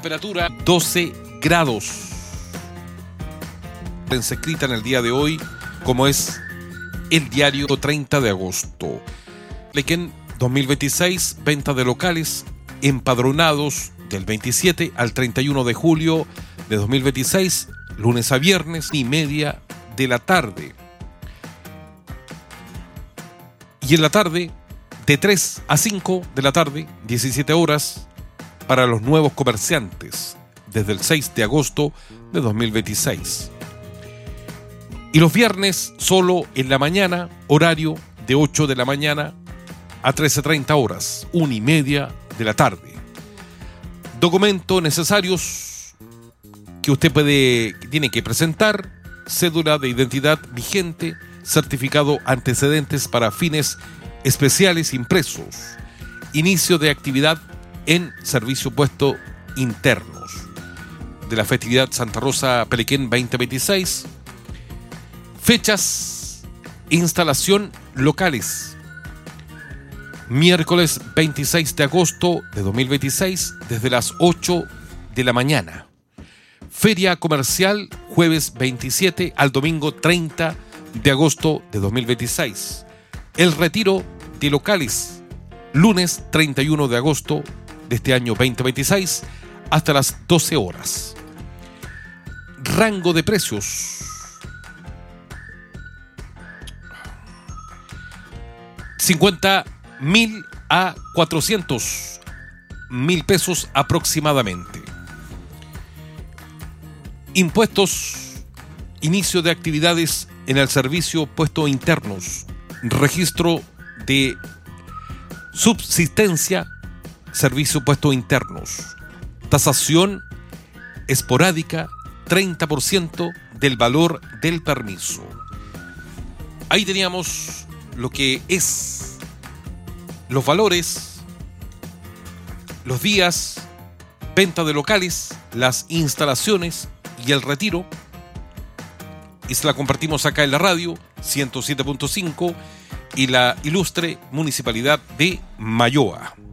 temperatura 12 grados. Prensa escrita en el día de hoy, como es el diario 30 de agosto. Lequén 2026, venta de locales empadronados del 27 al 31 de julio de 2026, lunes a viernes, 1:30 de la tarde. Y en la tarde, de 3 a 5 de la tarde, 17 horas, para los nuevos comerciantes, desde el 6 de agosto de 2026. Y los viernes, solo en la mañana, horario de 8 de la mañana a 13:30 horas, 1:30 de la tarde. Documentos necesarios que usted tiene que presentar: cédula de identidad vigente, certificado antecedentes para fines especiales impresos, inicio de actividad en servicio puesto internos de la festividad Santa Rosa Pelequén 2026, fechas, instalación locales. Miércoles 26 de agosto de 2026, desde las 8 de la mañana. Feria comercial, jueves 27 al domingo 30 de agosto de 2026. El retiro de locales, lunes 31 de agosto de este año 2026, hasta las 12 horas. Rango de precios: 50.000 a 400.000 pesos aproximadamente. Impuestos: inicio de actividades en el servicio puesto internos, registro de subsistencia, servicio puesto internos, tasación esporádica, 30% del valor del permiso. Ahí teníamos lo que es los valores, los días, venta de locales, las instalaciones y el retiro. Y se la compartimos acá en la radio 107.5 y la ilustre Municipalidad de Mayoa.